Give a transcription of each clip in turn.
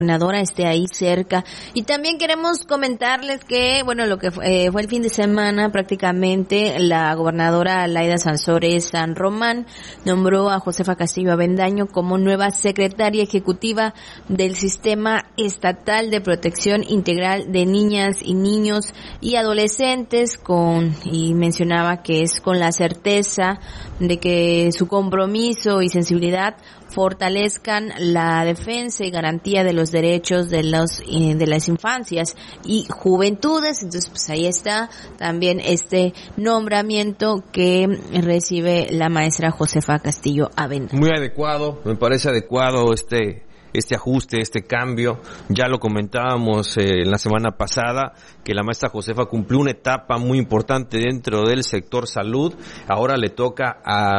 gobernadora esté ahí cerca. Y también queremos comentarles que, bueno, lo que fue el fin de semana, prácticamente la gobernadora Laida Sansores San Román nombró a Josefa Castillo Avendaño como nueva secretaria ejecutiva del Sistema Estatal de Protección Integral de Niñas y Niños y Adolescentes, y mencionaba que es con la certeza de que su compromiso y sensibilidad fortalezcan la defensa y garantía de los derechos de las infancias y juventudes. Entonces, pues ahí está también este nombramiento que recibe la maestra Josefa Castillo Avendaño. Muy adecuado, me parece adecuado este ajuste, este cambio. Ya lo comentábamos la semana pasada, que la maestra Josefa cumplió una etapa muy importante dentro del sector salud. Ahora le toca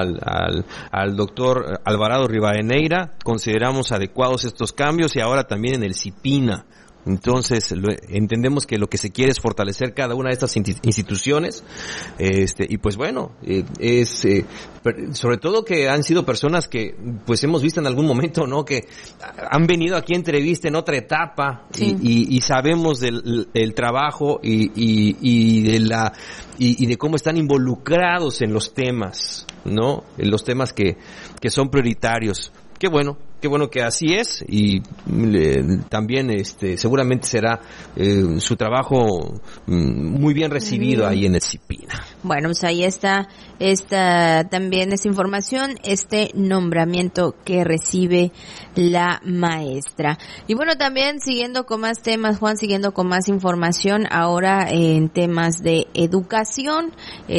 al doctor Alvarado Rivadeneira. Consideramos adecuados estos cambios, y ahora también en el CIPINA. Entonces entendemos que lo que se quiere es fortalecer cada una de estas instituciones, y pues bueno, sobre todo que han sido personas que pues hemos visto en algún momento, ¿no?, que han venido aquí a entrevista en otra etapa. Sí. y sabemos del trabajo y de cómo están involucrados en los temas, ¿no?, en los temas que son prioritarios. Qué bueno que así es, y también seguramente será su trabajo muy bien recibido ahí en el CIPINA. Bueno, pues ahí está también esta información, nombramiento que recibe la maestra. Y bueno, también siguiendo con más temas, Juan, siguiendo con más información, ahora en temas de educación,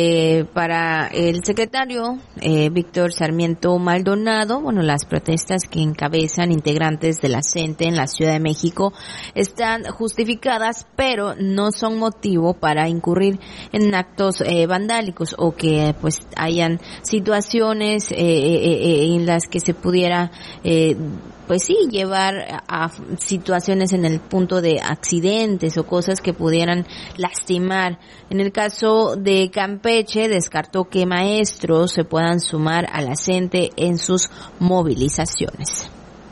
para el secretario Víctor Sarmiento Maldonado, bueno, las protestas que encabezan integrantes de la CENTE en la Ciudad de México están justificadas, pero no son motivo para incurrir en actos vandálicos o que pues hayan situaciones en las que se pudiera pues sí, llevar a situaciones en el punto de accidentes o cosas que pudieran lastimar. En el caso de Campeche, descartó que maestros se puedan sumar a la CENTE en sus movilizaciones.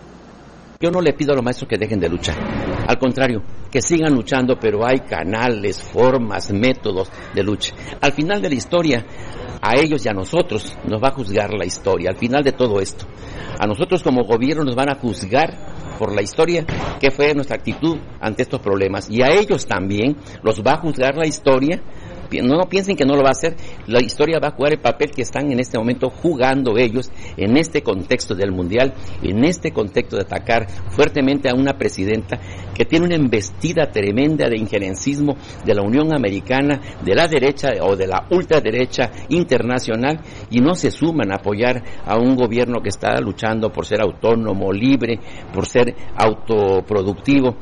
Yo no le pido a los maestros que dejen de luchar. Al contrario, que sigan luchando, pero hay canales, formas, métodos de lucha. Al final de la historia, a ellos y a nosotros nos va a juzgar la historia. Al final de todo esto, a nosotros como gobierno nos van a juzgar por la historia, qué fue nuestra actitud ante estos problemas. Y a ellos también los va a juzgar la historia. No piensen que no lo va a hacer. La historia va a jugar el papel que están en este momento jugando ellos en este contexto del mundial, en este contexto de atacar fuertemente a una presidenta que tiene una embestida tremenda de injerencismo de la Unión Americana, de la derecha o de la ultraderecha internacional, y no se suman a apoyar a un gobierno que está luchando por ser autónomo, libre, por ser autoproductivo.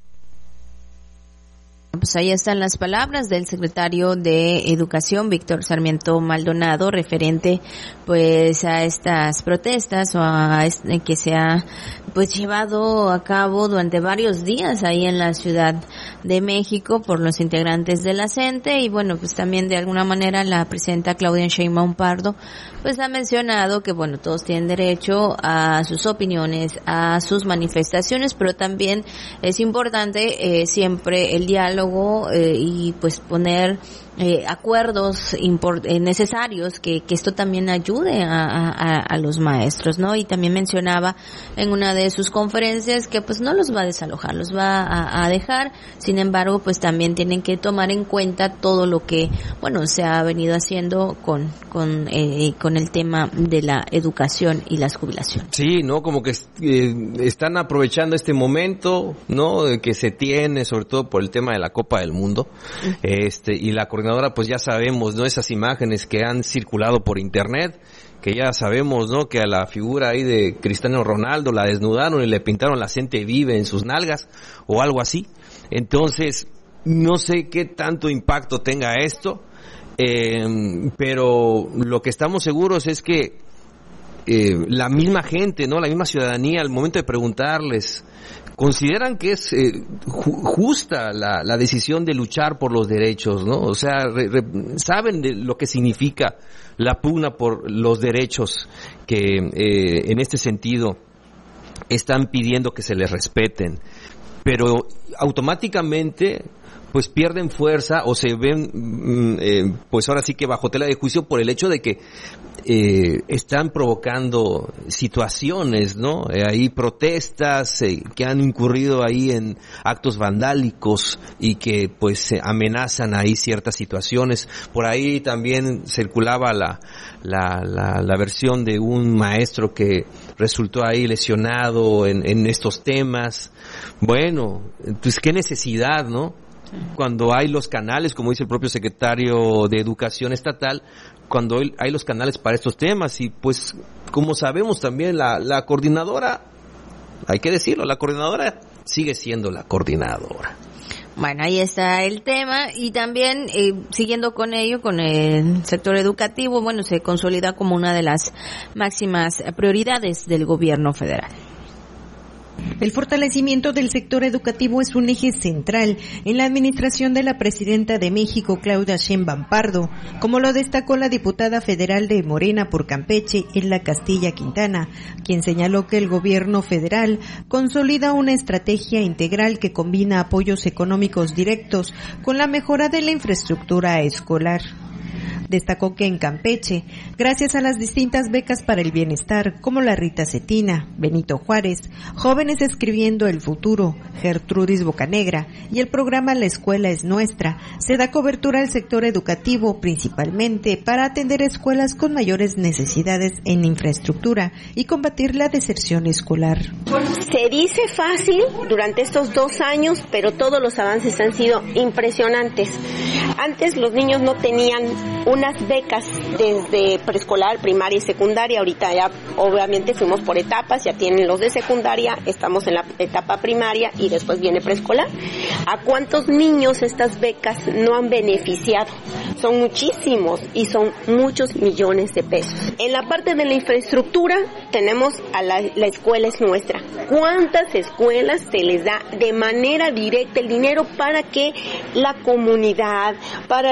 Pues ahí están las palabras del secretario de Educación, Víctor Sarmiento Maldonado, referente pues a estas protestas o a que se ha pues llevado a cabo durante varios días ahí en la Ciudad de México por los integrantes de la CENTE. Y bueno, pues también de alguna manera la presidenta Claudia Sheinbaum Pardo pues ha mencionado que bueno, todos tienen derecho a sus opiniones, a sus manifestaciones, pero también es importante siempre el diálogo y pues poner acuerdos necesarios que esto también ayude a los maestros, ¿no? Y también mencionaba en una de sus conferencias que pues no los va a desalojar, los va a dejar. Sin embargo, pues también tienen que tomar en cuenta todo lo que bueno se ha venido haciendo con el tema de la educación y las jubilaciones. Sí, no, como que están aprovechando este momento, ¿no? Que se tiene, sobre todo por el tema de la Copa del Mundo, y la coordinadora, pues ya sabemos, ¿no? Esas imágenes que han circulado por internet, que ya sabemos, ¿no? Que a la figura ahí de Cristiano Ronaldo la desnudaron y le pintaron la CENTE vive en sus nalgas o algo así. Entonces, no sé qué tanto impacto tenga esto, pero lo que estamos seguros es que la misma gente, ¿no? La misma ciudadanía, al momento de preguntarles, consideran que es justa la decisión de luchar por los derechos, ¿no? O sea, saben de lo que significa la pugna por los derechos que en este sentido están pidiendo que se les respeten, pero automáticamente pues pierden fuerza o se ven pues ahora sí que bajo tela de juicio por el hecho de que están provocando situaciones, ¿no? Hay protestas que han incurrido ahí en actos vandálicos y que pues amenazan ahí ciertas situaciones. Por ahí también circulaba la versión de un maestro que resultó ahí lesionado en estos temas. Bueno, pues qué necesidad, ¿no? Cuando hay los canales, como dice el propio secretario de Educación Estatal, cuando hay los canales para estos temas, y pues como sabemos también la coordinadora, hay que decirlo, la coordinadora sigue siendo la coordinadora. Bueno, ahí está el tema, y también siguiendo con ello, con el sector educativo, bueno, se consolida como una de las máximas prioridades del gobierno federal. El fortalecimiento del sector educativo es un eje central en la administración de la presidenta de México, Claudia Sheinbaum Pardo, como lo destacó la diputada federal de Morena por Campeche, Elda Castilla Quintana, quien señaló que el gobierno federal consolida una estrategia integral que combina apoyos económicos directos con la mejora de la infraestructura escolar. Destacó que en Campeche, gracias a las distintas becas para el bienestar, como la Rita Cetina, Benito Juárez, Jóvenes Escribiendo el Futuro, Gertrudis Bocanegra y el programa La Escuela es Nuestra, se da cobertura al sector educativo, principalmente para atender escuelas con mayores necesidades en infraestructura y combatir la deserción escolar. Se dice fácil durante estos 2 años, pero todos los avances han sido impresionantes. Antes los niños no tenían unas becas desde preescolar, primaria y secundaria. Ahorita ya obviamente fuimos por etapas, ya tienen los de secundaria, estamos en la etapa primaria y después viene preescolar. ¿A cuántos niños estas becas no han beneficiado? Son muchísimos y son muchos millones de pesos. En la parte de la infraestructura tenemos a la Escuela es Nuestra. ¿Cuántas escuelas se les da de manera directa el dinero para que la comunidad, para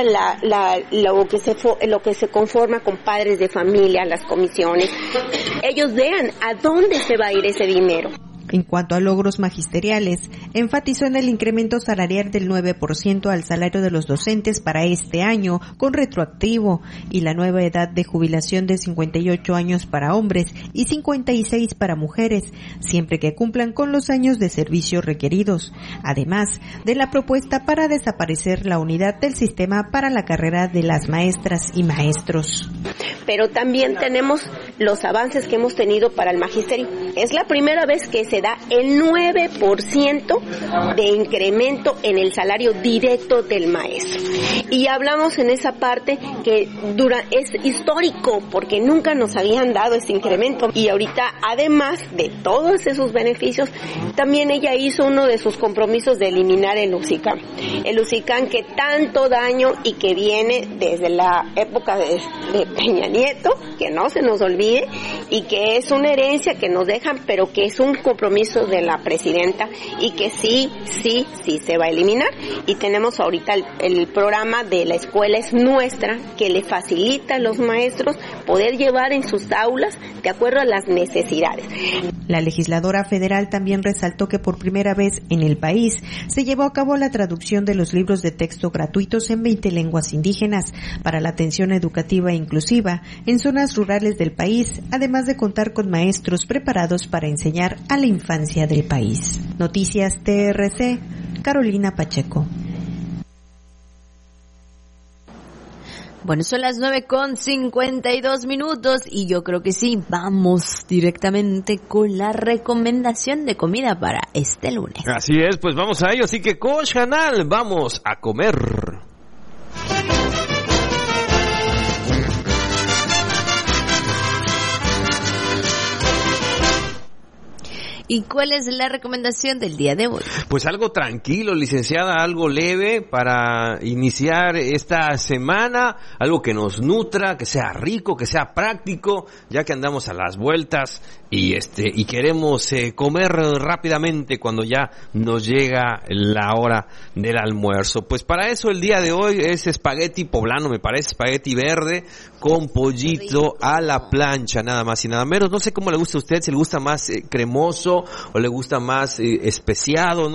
lo que se conforma con padres de familia, las comisiones, ellos vean a dónde se va a ir ese dinero? En cuanto a logros magisteriales, enfatizó en el incremento salarial del 9% al salario de los docentes para este año, con retroactivo, y la nueva edad de jubilación de 58 años para hombres y 56 para mujeres, siempre que cumplan con los años de servicio requeridos, además de la propuesta para desaparecer la unidad del sistema para la carrera de las maestras y maestros. Pero también tenemos los avances que hemos tenido para el magisterio. Es la primera vez que se da el 9% de incremento en el salario directo del maestro. Y hablamos en esa parte que es histórico porque nunca nos habían dado ese incremento. Y ahorita, además de todos esos beneficios, también ella hizo uno de sus compromisos de eliminar el UCICAM. El UCICAM que tanto daño y que viene desde la época de Peña Nieto, que no se nos olvide, y que es una herencia que nos dejan, pero que es un compromiso de la presidenta y que sí se va a eliminar. Y tenemos ahorita el programa de La Escuela es Nuestra, que le facilita a los maestros poder llevar en sus aulas de acuerdo a las necesidades. La legisladora federal también resaltó que por primera vez en el país se llevó a cabo la traducción de los libros de texto gratuitos en 20 lenguas indígenas para la atención educativa inclusiva en zonas rurales del país, además de contar con maestros preparados para enseñar a la infancia del país. Noticias TRC, Carolina Pacheco. Bueno, son las 9:52 y yo creo que sí, vamos directamente con la recomendación de comida para este lunes. Así es, pues vamos a ello, así que Coach Canal, vamos a comer. ¿Y cuál es la recomendación del día de hoy? Pues algo tranquilo, licenciada, algo leve para iniciar esta semana, algo que nos nutra, que sea rico, que sea práctico, ya que andamos a las vueltas y queremos comer rápidamente cuando ya nos llega la hora del almuerzo. Pues para eso el día de hoy es espagueti poblano, me parece, espagueti verde con pollito a la plancha, nada más y nada menos. No sé cómo le gusta a usted, si le gusta más cremoso o le gusta más especiado, ¿no?